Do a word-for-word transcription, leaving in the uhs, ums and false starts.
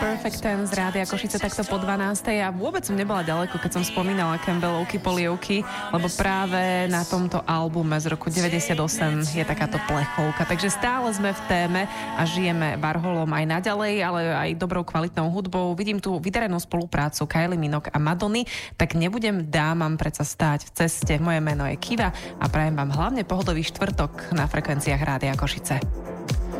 Perfect Ten z Rádia Košice takto po dvanástej a vôbec som nebola ďaleko, keď som spomínala Campbellovky polievky, lebo práve na tomto albume z roku deväťdesiatosem je takáto plechovka. Takže stále sme v téme a žijeme Warholom aj naďalej, ale aj dobrou kvalitnou hudbou. Vidím tu vydarenú spoluprácu Kylie Minogue a Madony, tak nebudem dámam predsa stáť v ceste. Moje meno je Kiva a prajem vám hlavne pohodový štvrtok na frekvenciách Rádia Košice.